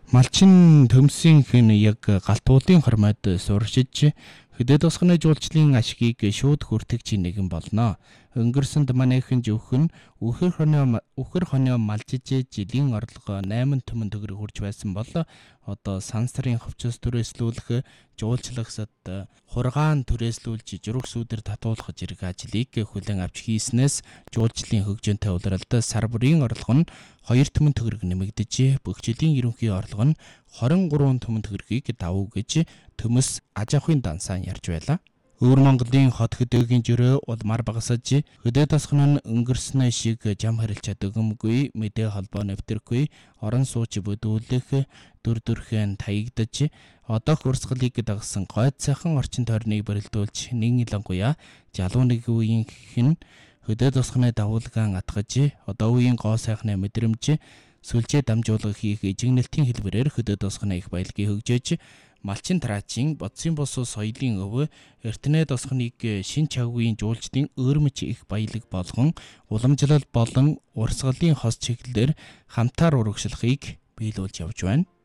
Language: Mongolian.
Малчин төмсийн хэн яг галтуулын хормойд суршиж хөдөө тосгоны жуулчлалын ашгийг шууд хүртэгч нэгэн болно. Өнгөрсөнд манайхан зөвхөн үхэр хонио малжиж жилийн орлого 8 түмэн төгрөг хүрч байсан бол одоо сан сарын ховчос түрээслүүлэх жуулчлагсад хургаан түрээслүүлж жураг сүүдэр татуулах зэрэг ажлыг хүлээн авч хийснээс жуулчлалын хөгжөөнтэй улиралд сар бүрийн орлого нь 2 түмэн төгрөг нэмэгдэж бүх жилийн ерөнхий орлого нь 23 түмэн төгрөгийг давуу гэж төмөс аж ахуйн дансаа ярьж байлаа. Өвөр Монголын хот хөдөөгийн жөрөө улмаар багасаж хөдөө тосгон нь өнгөрснөө шиг жам харилж чадаггүй, мэдээ холбоо нэвтрэхгүй, орон сууч бүдүүлэх дүр төрхөн таягдж одоо хурсгалыг дагсан гойд сайхан орчин тойрныг бэрэлдүүлж нэг илангуяа залуу нэг үеийн хэн хөдөө тосгоны давуулгаан атгаж одоо үеийн гоо сайхны мэдрэмж сүлжээ дамжуулга хийх ижигнэлтийн хэлбэрээр хөдөө тосгоны их баялагийг хөгжөөж малчин траачийн бодсын бос соёлын өв эртнээ тосгоныг шин чавгийн жуулчдын өөрмөч их баялаг болгон уламжлал болон урсгалын хос чиглэлээр хамтаар урагшлахыг биелүүлж явж байна.